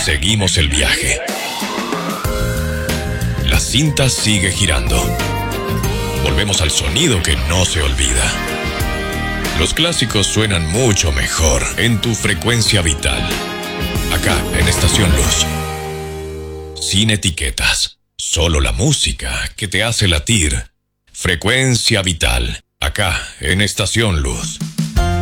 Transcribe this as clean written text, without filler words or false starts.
Seguimos el viaje. La cinta sigue girando. Volvemos al sonido que no se olvida. Los clásicos suenan mucho mejor en tu frecuencia vital. Acá, en Estación Luz. Sin etiquetas. Solo la música que te hace latir. Frecuencia vital. Acá, en Estación Luz.